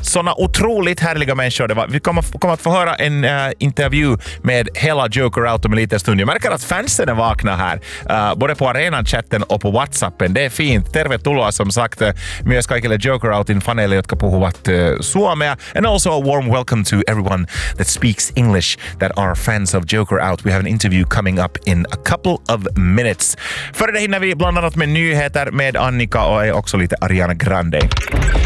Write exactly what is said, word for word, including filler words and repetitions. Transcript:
såna otroligt härliga människor det var. Vi kommer, kommer att få höra en uh, intervju med hela Joker Out om en liten stund. Jag märker att fansen är vakna här. Uh, både på arenan-chatten och på WhatsAppen. Det är fint. Tervetuloa som sagt. Myös kaikille Joker Outin faneille, jotka puhuvat uh, suomea. And also a warm welcome to everyone that speaks English that are fans of Joker Out. We have an interview coming up in a couple of minutes. Före det hinner vi bland annat med nyheter med Annika och också lite Ariana Grande.